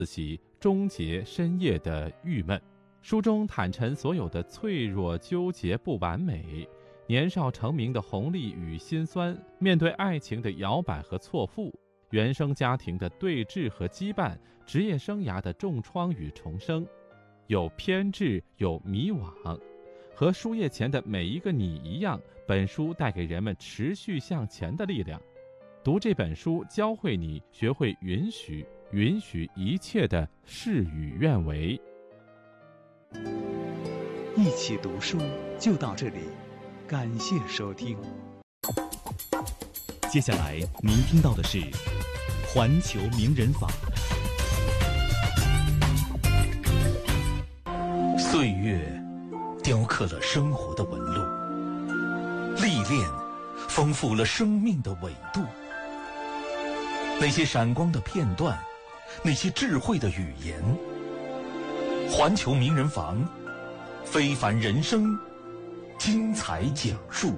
自己终结深夜的郁闷。书中坦陈所有的脆弱、纠结、不完美，年少成名的红利与辛酸，面对爱情的摇摆和错付，原生家庭的对峙和羁绊，职业生涯的重创与重生，有偏执，有迷惘。和书页前的每一个你一样，本书带给人们持续向前的力量。读这本书，教会你学会允许一切的事与愿违。 一起读书就到这里，感谢收听。接下来您听到的是环球名人坊。 岁月雕刻了生活的纹路，历练丰富了生命的纬度。那些闪光的片段，那些智慧的语言，环球名人坊，非凡人生，精彩讲述。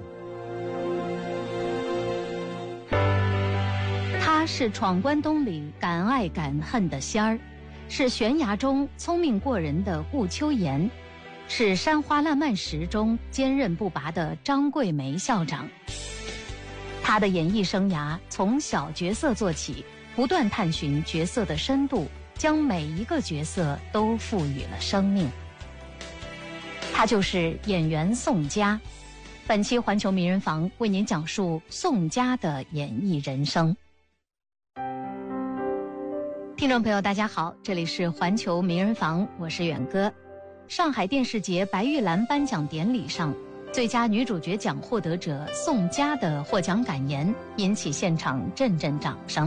他是闯关东里敢爱敢恨的仙儿，是悬崖中聪明过人的顾秋妍，是山花烂漫时中坚韧不拔的张桂梅校长。他的演艺生涯从小角色做起，不断探寻角色的深度，将每一个角色都赋予了生命。他就是演员宋佳。本期环球名人坊为您讲述宋佳的演艺人生。听众朋友大家好，这里是环球名人坊，我是远哥。上海电视节白玉兰颁奖典礼上，最佳女主角奖获得者宋佳的获奖感言引起现场阵阵掌声。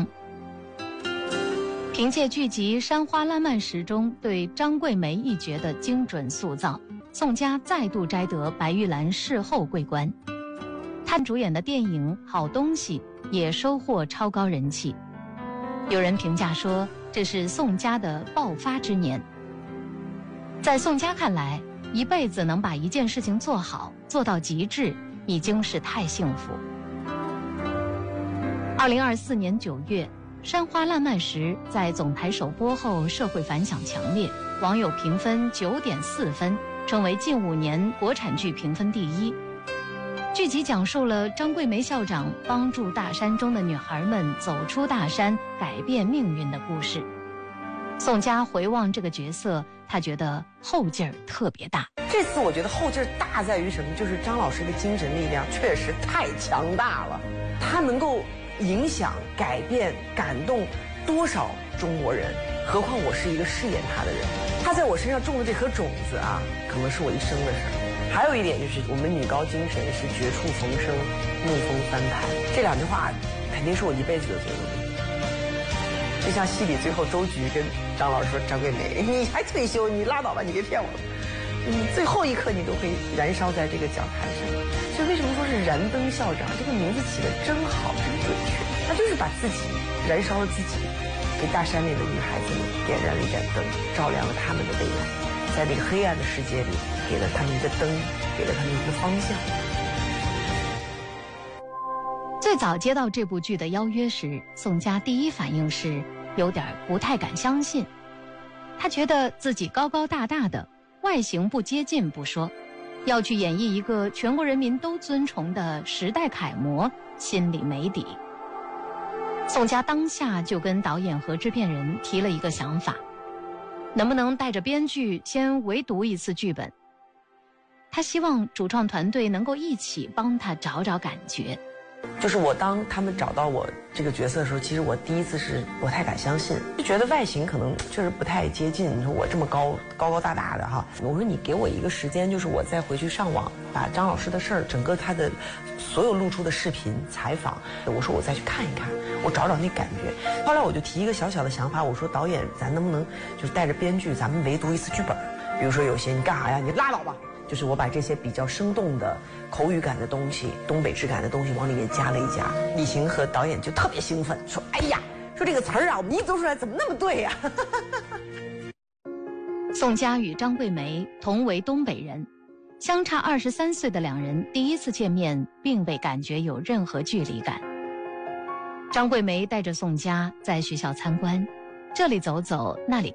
凭借剧集《山花烂漫时》中对张桂梅一角的精准塑造，宋佳再度摘得白玉兰视后桂冠。她主演的电影《好东西》也收获超高人气。有人评价说，这是宋佳的爆发之年。在宋佳看来，一辈子能把一件事情做好，做到极致，已经是太幸福。2024年9月，《山花烂漫时》在总台首播后，社会反响强烈，网友评分9.4分，成为近5年国产剧评分第一。剧集讲述了张桂梅校长帮助大山中的女孩们走出大山，改变命运的故事。宋佳回望这个角色，她觉得后劲儿特别大。 这次我觉得后劲儿大在于什么？就是张老师的精神力量确实太强大了，他能够影响、改变、感动多少中国人？何况我是一个饰演他的人，他在我身上种的这颗种子啊，可能是我一生的事儿。还有一点就是，我们女高精神是绝处逢生，逆风翻盘。这2句话肯定是我一辈子的座右铭。就像戏里最后周菊跟张老师说：“张桂梅，你还退休？你拉倒吧，你别骗我了。你最后一刻你都会燃烧在这个讲台上。”所以为什么说是燃灯校长？这个名字起得真好，真准确。他就是把自己燃烧了自己，给大山里的女孩子们点燃了一盏灯，照亮了他们的未来。在那个黑暗的世界里，给了他们一个灯，给了他们一个方向。 最早接到这部剧的邀约时，宋佳第一反应是有点不太敢相信。她觉得自己高高大大的，外形不接近不说，要去演绎一个全国人民都尊崇的时代楷模，心里没底。宋佳当下就跟导演和制片人提了一个想法，能不能带着编剧先围读一次剧本？他希望主创团队能够一起帮他找找感觉。 就是当他们找到我这个角色的时候，其实我第一次是不太敢相信，就觉得外形可能确实不太接近。你说我这么高大大的哈，我说你给我一个时间，就是我再回去上网把张老师的事儿，整个他的所有露出的视频采访，我说我再去看一看，我找找那感觉。后来我就提一个小小的想法，我说导演，咱能不能就是带着编剧，咱们围读一次剧本？比如说有些你干啥呀？你拉倒吧。就是我把这些比较生动的口语感的东西、东北质感的东西往里面加了一加。李行和导演就特别兴奋，说：“哎呀，说这个词儿啊，我们一读出来怎么那么对呀？” 宋佳与张桂梅同为东北人，相差23岁的2人第一次见面，并未感觉有任何距离感。张桂梅带着宋佳在学校参观， 这里走走，那里